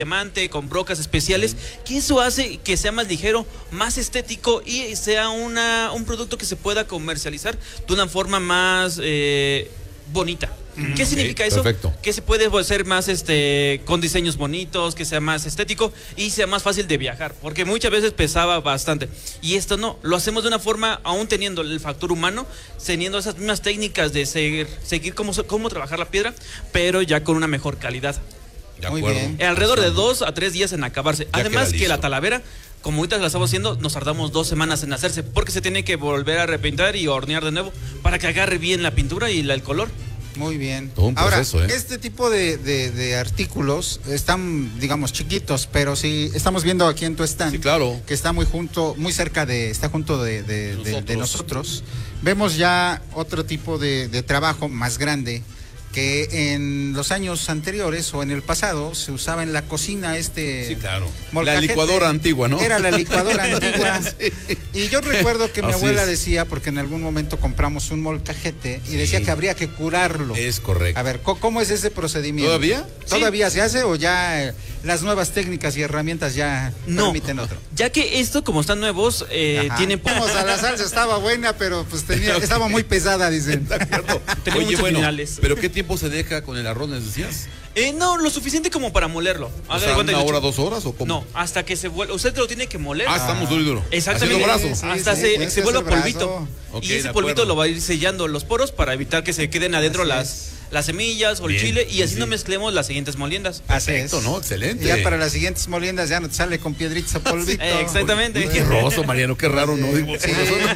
diamante, con brocas especiales, que eso hace que sea más ligero, más estético y sea un producto que se pueda comercializar de una forma más bonita. ¿Qué significa eso? Perfecto. Que se puede hacer más con diseños bonitos, que sea más estético y sea más fácil de viajar, porque muchas veces pesaba bastante. Y esto no, lo hacemos de una forma, aún teniendo el factor humano, teniendo esas mismas técnicas de seguir cómo trabajar la piedra, pero ya con una mejor calidad. De acuerdo. Alrededor de 2 a 3 días en acabarse. Ya Además que la listo. talavera, como ahorita la estamos haciendo, nos tardamos 2 semanas en hacerse, porque se tiene que volver a repintar y hornear de nuevo para que agarre bien la pintura y el color. Muy bien. Todo un proceso, Ahora, este tipo de artículos están, digamos, chiquitos, pero si estamos viendo aquí en tu stand, Sí, claro. que está muy cerca está junto de nosotros, vemos ya otro tipo de trabajo más grande que en los años anteriores o en el pasado se usaba en la cocina Sí, claro. La molcajete. licuadora antigua, ¿no? Era la licuadora antigua. Sí. Y yo recuerdo que mi Así abuela es. decía, porque en algún momento compramos un molcajete y decía que habría que curarlo. Es correcto. A ver, ¿cómo es ese procedimiento? ¿Todavía? ¿Todavía se hace o ya las nuevas técnicas y herramientas ya permiten otro? Ya que esto, como están nuevos, tiene Vamos, a la salsa estaba buena, pero pues estaba muy pesada, dicen. De acuerdo. Tenemos Oye, muchos bueno, minerales. ¿pero qué tiempo se deja con el arroz, les decías? No, lo suficiente como para molerlo. O Haga de sea, cuenta ¿una que- hora, 2 horas o cómo? No, hasta que se vuelva. Usted lo tiene que moler. Ah, estamos duro y duro. Exactamente. Haciendo brazo. Sí, Hasta sí, se ese vuelva es el brazo. polvito. Ok, Y de ese acuerdo. polvito lo va a ir sellando los poros para evitar que se queden adentro Así las semillas o el Bien, chile y así sí, no sí. mezclemos las siguientes moliendas. Así Perfecto, es. ¿no? Excelente. Y ya para las siguientes moliendas ya no te sale con piedritas a polvito. Exactamente. Qué roso, Mariano, qué raro, ¿no? Digo, Sí.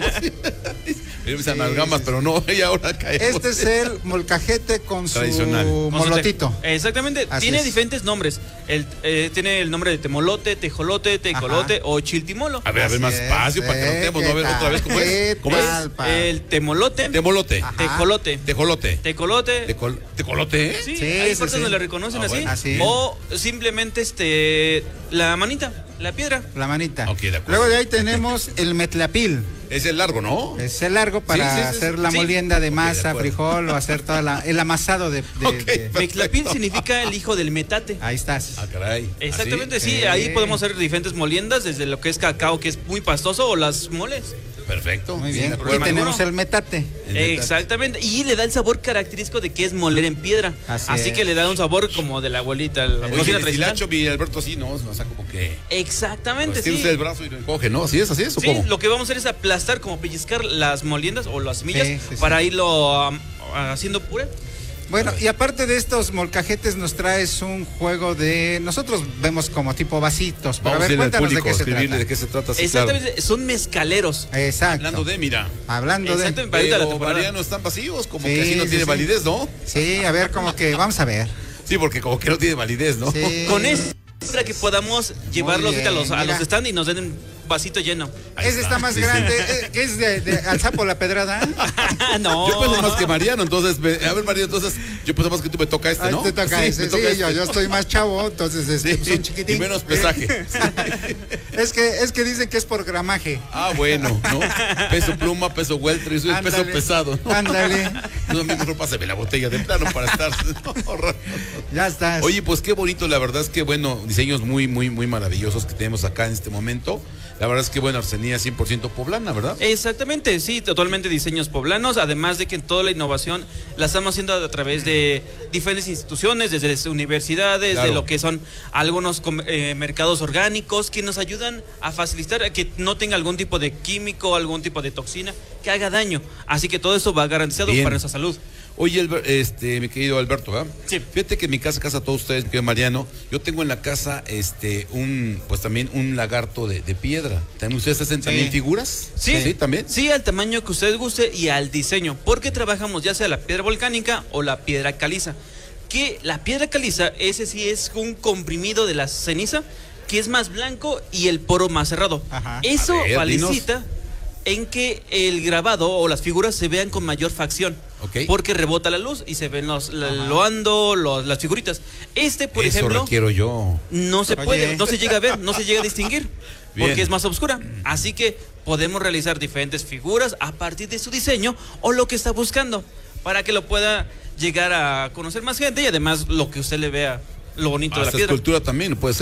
Mis amalgamas, pero no, y ahora caemos. Este es el molcajete con Tradicional. su Con su molotito. Exactamente. Así Tiene es. diferentes nombres. Tiene el nombre de temolote, tejolote, tecolote o chiltimolo. A ver, más Así es. espacio para que notemos, ¿no? A ver, otra vez, ¿cómo es? ¿Cómo es? tal, pa? El temolote, Temolote. tejolote, Tejolote. tecolote. Tecolote, ¿eh? Sí, Sí, hay sí, partes sí. donde le reconocen Ah, así. bueno. Así. O simplemente la manita, la piedra. La manita. Ok, de acuerdo. Luego de ahí tenemos el metlapil. Es el largo, ¿no? Es el largo para Sí, sí, sí, hacer sí. la Sí. molienda de Ok, de masa, acuerdo. frijol o hacer el amasado de Ok. Meclapil significa el hijo del metate. Ahí estás. Ah, caray. Exactamente, ¿Así? sí, Ok. ahí podemos hacer diferentes moliendas, desde lo que es cacao, que es muy pastoso, o las moles. Perfecto. Muy Sí, bien. de Y acuerdo. tenemos el metate. El metate. Exactamente, y le da el sabor característico de que es moler en piedra. Así que es. le da un sabor como de la abuelita, la Oye, cocina el tradicional. Hilacho y Alberto sí, ¿no? O sea, como que... Exactamente, Tiene sí. usted el brazo y lo encoge, ¿no? ¿Así es? ¿O Sí, cómo? lo que vamos a hacer es aplastar, como pellizcar las moliendas o las semillas Sí, sí, sí. para irlo haciendo puré. Bueno, y aparte de estos molcajetes nos traes un juego de... Nosotros vemos como tipo vasitos, pero Vamos a a ver, ir al cuéntanos de público, qué se escribirle trata. de qué se trata. Sí, claro. Exactamente, son mezcaleros. Exacto. Hablando de, mira, Hablando de... Exactamente. Ahorita la pero temporada. Mariano están vacíos, como Sí, que así no sí, tiene sí. validez, ¿no? Sí, a ver, como que vamos a ver. Sí, porque como que no tiene validez, ¿no? Sí. Con eso, para que podamos llevarlos ahorita bien, a los mira. stands y nos den un vasito lleno. Ahí Ese está más sí, grande, sí. que es de al sapo la pedrada. No. Yo peso más que Mariano, entonces, a ver, Mariano, entonces, yo peso más que tú, me toca este, Ahí ¿no? te toca Sí, ese. me toca Sí, este. yo estoy más chavo, entonces Sí, son chiquititos. y menos pesaje. Es que dicen que es por gramaje. Ah, bueno, ¿no? Peso pluma, peso welter, y eso es peso Ándale, pesado, ¿no? ándale. No, mejor pásame la botella de plano para estar. Ya estás. Oye, pues qué bonito, la verdad es que, bueno, diseños muy, muy, muy maravillosos que tenemos acá en este momento. La verdad es que, bueno, artesanía 100% poblana, ¿verdad? Exactamente, sí, totalmente diseños poblanos, además de que toda la innovación la estamos haciendo a través de diferentes instituciones, desde las universidades, Claro. de lo que son algunos mercados orgánicos que nos ayudan a facilitar a que no tenga algún tipo de químico, algún tipo de toxina que haga daño. Así que todo eso va garantizado Bien. para nuestra salud. Oye, mi querido Alberto, ¿verdad? Sí. Fíjate que en mi casa todos ustedes, mi querido Mariano, yo tengo en la casa, pues también un lagarto de piedra. ¿También ustedes hacen también figuras? Sí, también. Sí, al tamaño que usted guste y al diseño, porque trabajamos ya sea la piedra volcánica o la piedra caliza. Que la piedra caliza, ese sí es un comprimido de la ceniza, que es más blanco y el poro más cerrado. Ajá. Eso A ver, facilita en que el grabado o las figuras se vean con mayor facción. Ok. Porque rebota la luz y se ven los loando, las figuritas. Por Eso ejemplo, requiero yo. no se Oye. puede, no se llega a ver, no se llega a distinguir, Bien. porque es más oscura. Así que podemos realizar diferentes figuras a partir de su diseño o lo que está buscando, para que lo pueda llegar a conocer más gente y además lo que usted le vea lo bonito de la Hasta piedra. escultura también, puede ser.